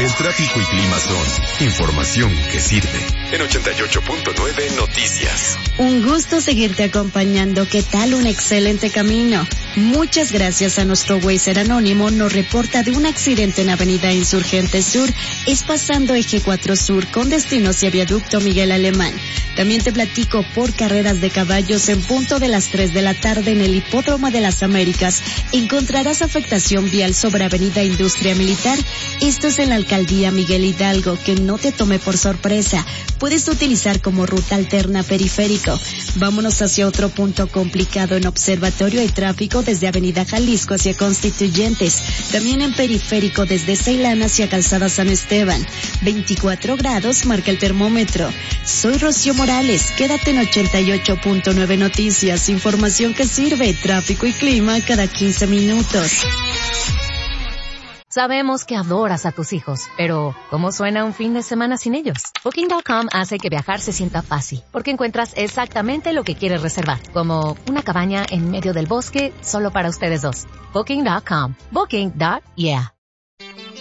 El tráfico y clima son información que sirve. En 88.9 Noticias. Un gusto seguirte acompañando. ¿Qué tal? Un excelente camino. Muchas gracias a nuestro Wazer anónimo. Nos reporta de un accidente en Avenida Insurgente Sur. Es pasando Eje 4 Sur con destino hacia Viaducto Miguel Alemán. También te platico por carreras de caballos en punto de las 3 de la tarde en el Hipódromo de las Américas. Encontrarás afectación vial sobre Avenida Industria Militar. Esto es en la Alcaldía Miguel Hidalgo, que no te tome por sorpresa. Puedes utilizar como ruta alterna periférico. Vámonos hacia otro punto complicado en Observatorio y tráfico desde Avenida Jalisco hacia Constituyentes. También en periférico desde Ceilán hacia Calzada San Esteban. 24 grados marca el termómetro. Soy Rocío Morales. Quédate en 88.9 Noticias. Información que sirve. Tráfico y clima cada 15 minutos. Sabemos que adoras a tus hijos, pero ¿cómo suena un fin de semana sin ellos? Booking.com hace que viajar se sienta fácil, porque encuentras exactamente lo que quieres reservar, como una cabaña en medio del bosque solo para ustedes dos. Booking.com. Booking.yeah.